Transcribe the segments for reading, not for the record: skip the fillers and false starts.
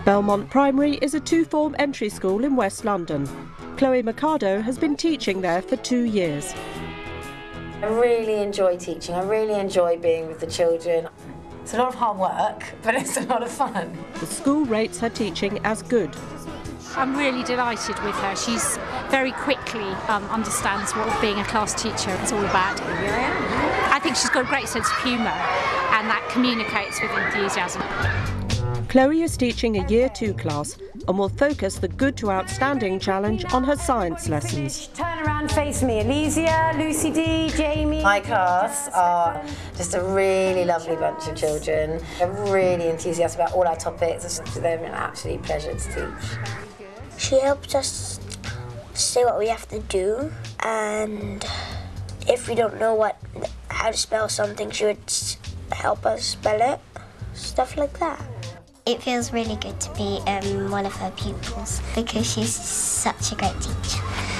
Belmont Primary is a two-form entry school in West London. Chloe Mercado has been teaching there for 2 years. I really enjoy teaching. I really enjoy being with the children. It's a lot of hard work, but it's a lot of fun. The school rates her teaching as good. I'm really delighted with her. She's very quickly understands what being a class teacher is all about. I think she's got a great sense of humour, and that communicates with enthusiasm. Chloe is teaching a Year 2 class and will focus the Good to Outstanding challenge on her science lessons. Turn around, face me. Elysia, Lucy D, Jamie. My class are just a really lovely bunch of children. They're really enthusiastic about all our topics. They're an absolute pleasure to teach. She helps us say what we have to do, and if we don't know how to spell something, she would help us spell it, stuff like that. It feels really good to be one of her pupils because she's such a great teacher.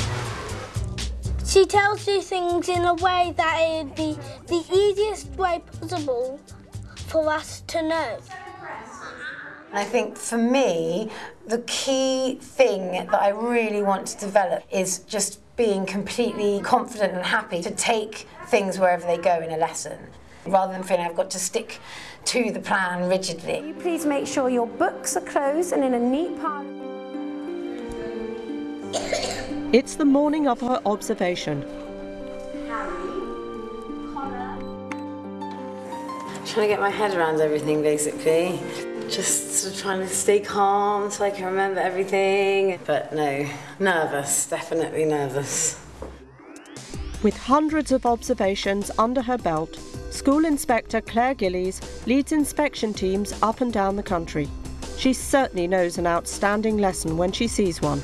She tells you things in a way that it would be the easiest way possible for us to know. I think for me, the key thing that I really want to develop is just being completely confident and happy to take things wherever they go in a lesson, rather than feeling I've got to stick to the plan rigidly. Will you please make sure your books are closed and in a neat pile? It's the morning of her observation. Trying to get my head around everything, basically. Just sort of trying to stay calm so I can remember everything. But no, nervous, definitely nervous. With hundreds of observations under her belt, School Inspector Claire Gillies leads inspection teams up and down the country. She certainly knows an outstanding lesson when she sees one.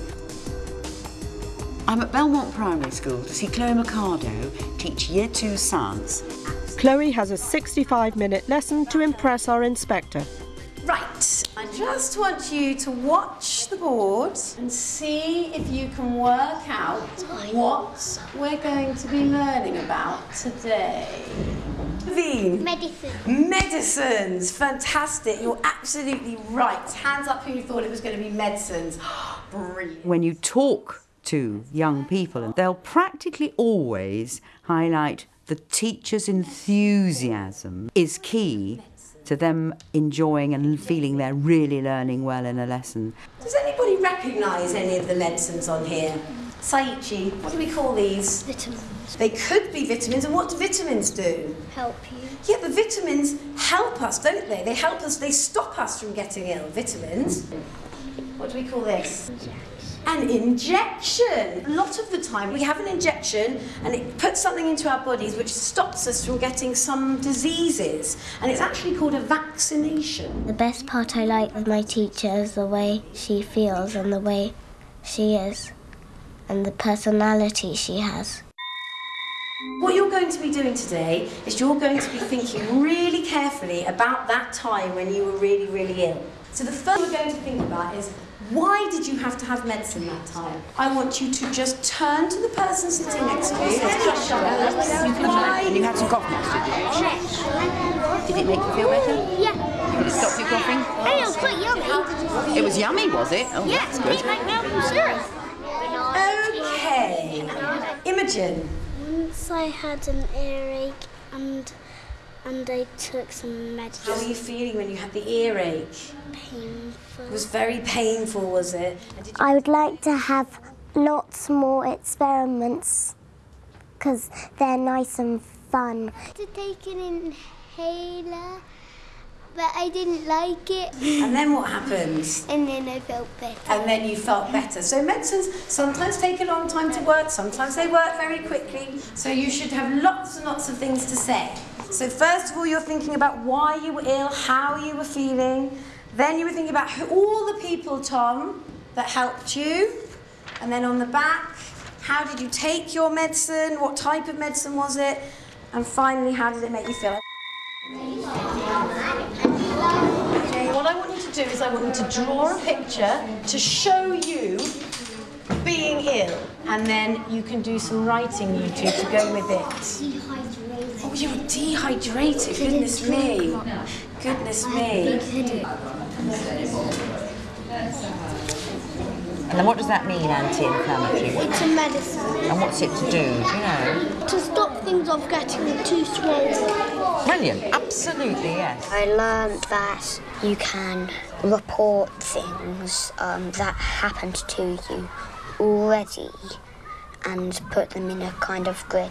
I'm at Belmont Primary School to see Chloe Mercado teach Year 2 science. Chloe has a 65-minute lesson to impress our inspector. Right, I just want you to watch the board and see if you can work out what we're going to be learning about today. Naveen. Medicine. Medicines, fantastic, you're absolutely right. Hands up who thought it was going to be medicines. Brilliant. When you talk to young people, they'll practically always highlight the teacher's enthusiasm is key to them enjoying and feeling they're really learning well in a lesson. Does anybody recognise any of the medicines on here? Saichi, what do we call these? Vitamins. They could be vitamins, and what do vitamins do? Help you. Yeah, the vitamins help us, don't they? They help us, they stop us from getting ill. Vitamins. What do we call this? An injection. A lot of the time we have an injection and it puts something into our bodies which stops us from getting some diseases, and it's actually called a vaccination. The best part I like with my teacher is the way she feels and the way she is and the personality she has. What you're going to be doing today is you're going to be thinking really carefully about that time when you were really, really ill. So the first thing we're going to think about is, why did you have to have medicine that time? I want you to just turn to the person sitting next to you. And you had some cough medicine, did you? Did it make you feel better? Yeah. Did it stop you coughing? Hey, it was quite yummy. It was yummy, was it? Oh, Yeah, that's good. it's like milk and syrup. Okay. Imogen. Once I had an earache and I took some medicine. How were you feeling when you had the earache? Painful. It was very painful, was it? I would like to have lots more experiments because they're nice and fun. To take an inhaler, but I didn't like it. And then what happened? And then I felt better. And then you felt better. So medicines sometimes take a long time to work, sometimes they work very quickly. So you should have lots and lots of things to say. So first of all, you're thinking about why you were ill, how you were feeling. Then you were thinking about all the people, Tom, that helped you. And then on the back, how did you take your medicine? What type of medicine was it? And finally, how did it make you feel? What I want you to do is I want you to draw a picture to show you being ill. And then you can do some writing, you two, to go with it. Dehydrated. Oh, you were dehydrated, goodness me. goodness me. And then what does that mean, anti-inflammatory? It's a medicine. And what's it to do, do you know? To stop things off getting too swollen. Brilliant, absolutely, yes. I learned that you can report things that happened to you already and put them in a kind of grid.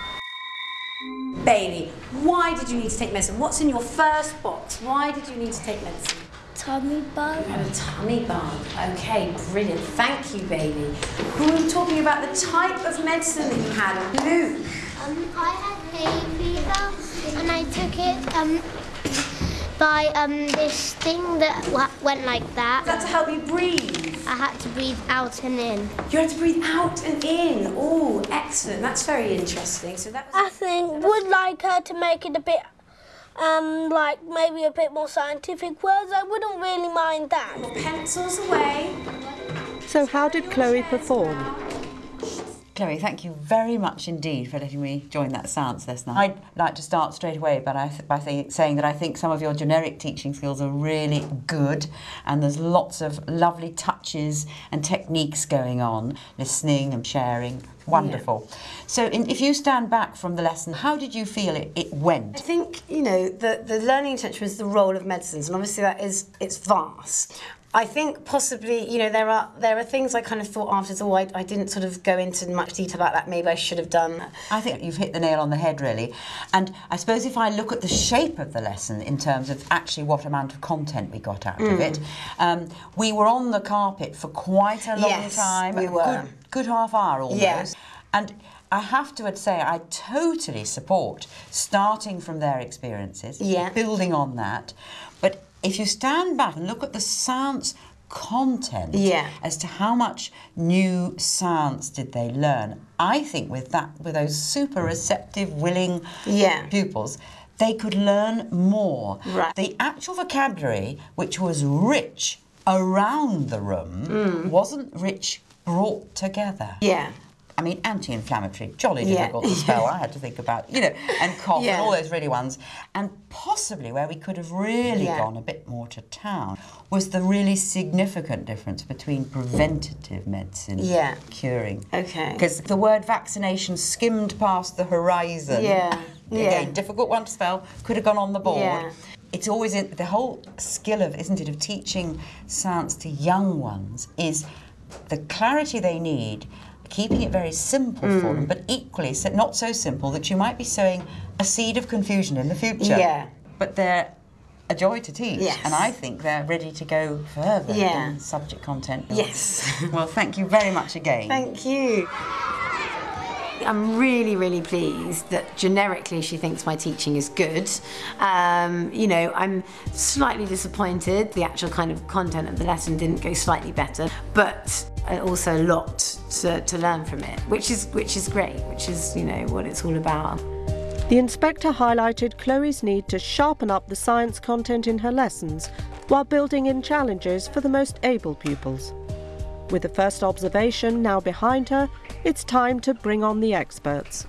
Bailey, why did you need to take medicine? What's in your first box? Why did you need to take medicine? Tummy bug. You had a tummy bug. Okay, brilliant. Thank you, Bailey. We were talking about the type of medicine that you had. Luke. I had hay fever and I took it by this thing that went like that. Is that to help you breathe? I had to breathe out and in. You had to breathe out and in. Oh, excellent. That's very interesting. So that was... I think would like her to make it a bit, like maybe a bit more scientific words. I wouldn't really mind that. Pencils away. So how did Chloe perform? Chloe, thank you very much indeed for letting me join that science lesson. I'd like to start straight away by saying that I think some of your generic teaching skills are really good, and there's lots of lovely touches and techniques going on, listening and sharing. Wonderful. Yeah. So if you stand back from the lesson, how did you feel it went? I think, you know, the learning intention was the role of medicines, and obviously it's vast. I think possibly, you know, there are things I kind of thought afterwards, oh, I didn't sort of go into much detail about that, maybe I should have done. I think you've hit the nail on the head, really. And I suppose if I look at the shape of the lesson in terms of actually what amount of content we got out of it, we were on the carpet for quite a long time. We were. Good half hour almost. Yes. And I have to say, I totally support starting from their experiences, building on that. But if you stand back and look at the science content as to how much new science did they learn, I think with those super receptive, willing pupils, they could learn more. Right. The actual vocabulary, which was rich around the room, wasn't rich brought together. Yeah. I mean, anti-inflammatory, jolly difficult to spell. I had to think about, you know, and cough and all those really ones. And possibly where we could have really gone a bit more to town was the really significant difference between preventative medicine curing. Okay. Because the word vaccination skimmed past the horizon. Again, difficult one to spell, could have gone on the board. It's always the whole skill of, isn't it, of teaching science to young ones is the clarity they need, keeping it very simple for them, but equally not so simple that you might be sowing a seed of confusion in the future. Yeah. But they're a joy to teach, and I think they're ready to go further in subject content. Yes. Well, thank you very much again. Thank you. I'm really, really pleased that generically she thinks my teaching is good. You know, I'm slightly disappointed the actual kind of content of the lesson didn't go slightly better, but also a lot to learn from it, which is great, which is, you know, what it's all about. The inspector highlighted Chloe's need to sharpen up the science content in her lessons while building in challenges for the most able pupils. With the first observation now behind her, it's time to bring on the experts.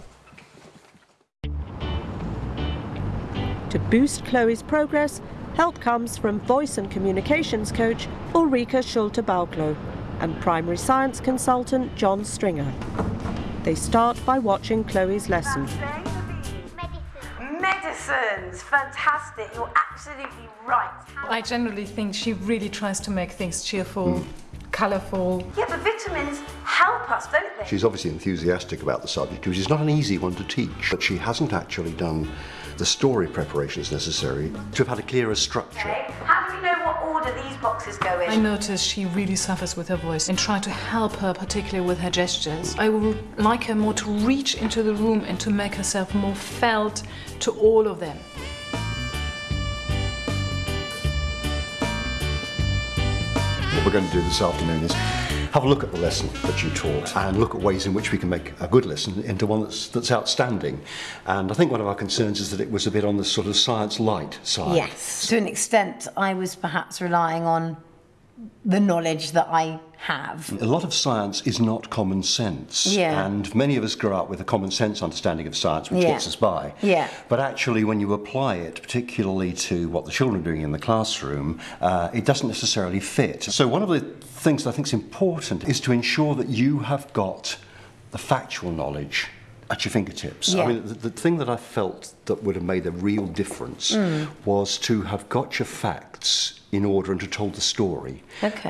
To boost Chloe's progress, help comes from voice and communications coach Ulrika Schulte-Bauklo and primary science consultant John Stringer. They start by watching Chloe's lesson. Medicines, fantastic, you're absolutely right. I generally think she really tries to make things cheerful, colourful. Yeah, the vitamins help us, don't they? She's obviously enthusiastic about the subject, which is not an easy one to teach, but she hasn't actually done the story preparations necessary to have had a clearer structure. Okay. How do we know what order these boxes go in? I notice she really suffers with her voice and try to help her, particularly with her gestures. I would like her more to reach into the room and to make herself more felt to all of them. What we're going to do this afternoon is have a look at the lesson that you taught and look at ways in which we can make a good lesson into one that's outstanding. And I think one of our concerns is that it was a bit on the sort of science light side. Yes, to an extent I was perhaps relying on the knowledge that I have. A lot of science is not common sense, and many of us grow up with a common sense understanding of science which gets us by. But actually when you apply it, particularly to what the children are doing in the classroom, it doesn't necessarily fit. So one of the things that I think is important is to ensure that you have got the factual knowledge at your fingertips. I mean, the thing that I felt that would have made a real difference was to have got your facts in order and to tell the story.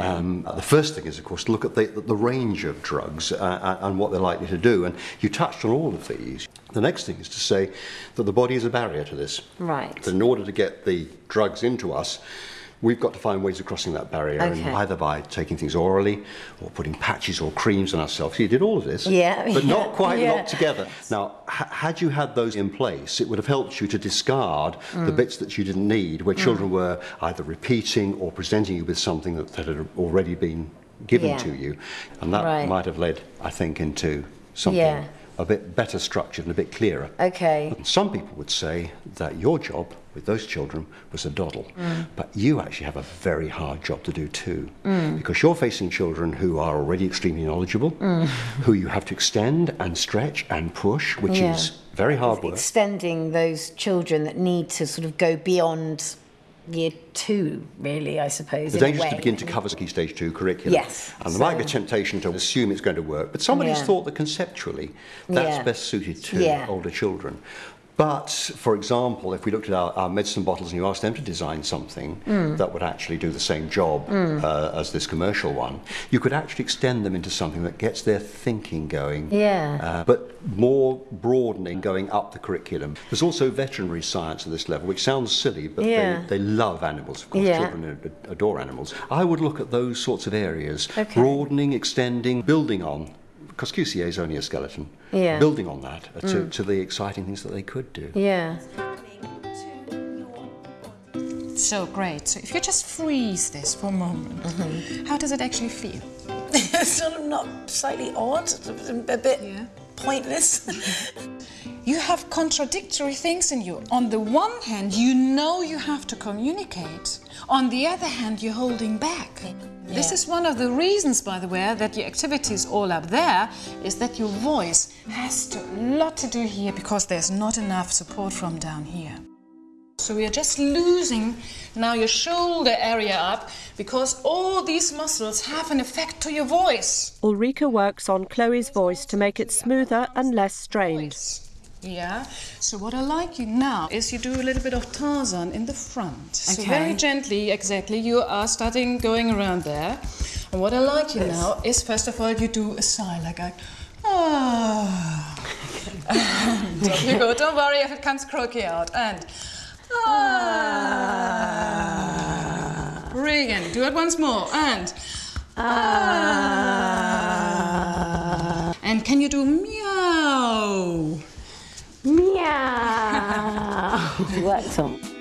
The first thing is, of course, to look at the range of drugs and what they're likely to do, and you touched on all of these. The next thing is to say that the body is a barrier to this. That in order to get the drugs into us, we've got to find ways of crossing that barrier, and either by taking things orally or putting patches or creams on ourselves. You did all of this, but not quite locked together. Now, had you had those in place, it would have helped you to discard the bits that you didn't need, where children were either repeating or presenting you with something that had already been given to you. And that might have led, I think, into something a bit better structured and a bit clearer. And some people would say that your job with those children was a doddle, but you actually have a very hard job to do too, because you're facing children who are already extremely knowledgeable, who you have to extend and stretch and push, which is very hard work. Extending those children that need to sort of go beyond year 2, really, I suppose. The danger is to begin to cover Key Stage 2 curriculum. And there might be a temptation to assume it's going to work, but somebody's thought that conceptually that's best suited to older children. But, for example, if we looked at our medicine bottles and you asked them to design something that would actually do the same job as this commercial one, you could actually extend them into something that gets their thinking going, but more broadening going up the curriculum. There's also veterinary science at this level, which sounds silly, but they love animals. Of course, children adore animals. I would look at those sorts of areas, broadening, extending, building on. Because QCA is only a skeleton, building on that to the exciting things that they could do. So great. So if you just freeze this for a moment, how does it actually feel? It's sort of not slightly odd, a bit pointless. You have contradictory things in you. On the one hand, you know you have to communicate. On the other hand, you're holding back. This is one of the reasons, by the way, that your activities all up there is that your voice has a lot to do here because there's not enough support from down here. So we are just losing now your shoulder area up because all these muscles have an effect to your voice. Ulrika works on Chloe's voice to make it smoother and less strained. So what I like you now is you do a little bit of Tarzan in the front. So very gently, you are starting going around there. And what I like you now is, first of all, you do a sigh like a there you go, don't worry if it comes croaky out. And brilliant, do it once more. And and can you do meow? Meow. Works on.